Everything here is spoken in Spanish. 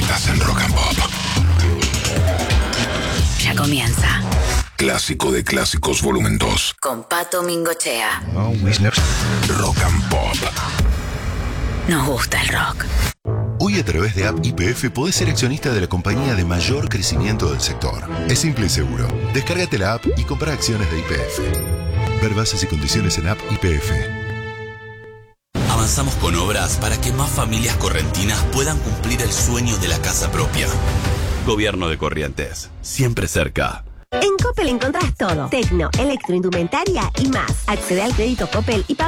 Estás en Rock and Pop. Ya comienza. Clásico de clásicos, volumen 2. Con Pato Mingochea. Rock and Pop. Nos gusta el rock. Hoy a través de App YPF podés ser accionista de la compañía de mayor crecimiento del sector. Es simple y seguro. Descárgate la app y compra acciones de YPF. Ver bases y condiciones en App YPF. Avanzamos con obras para que más familias correntinas puedan cumplir el sueño de la casa propia. Gobierno de Corrientes, siempre cerca. En Coppel encontrás todo. Tecno, electroindumentaria y más. Accede al crédito Coppel y paga